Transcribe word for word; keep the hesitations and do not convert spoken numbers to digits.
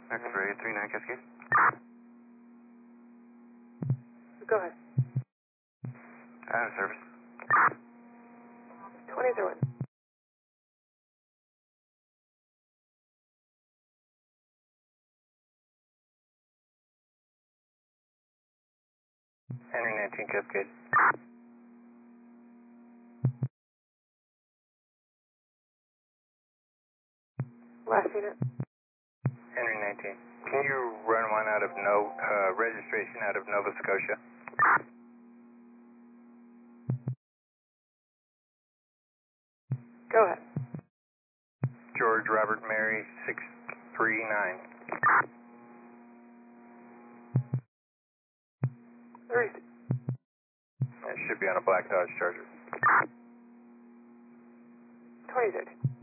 X-ray three nine Cascade. Go ahead. Out of service. twenty zero one. Henry nineteen Cascade. Last unit. Henry nineteen. Can you run one out of no, uh, registration out of Nova Scotia? Go ahead. George Robert Mary six three nine. Three. It should be on a black Dodge Charger. twenty thirty.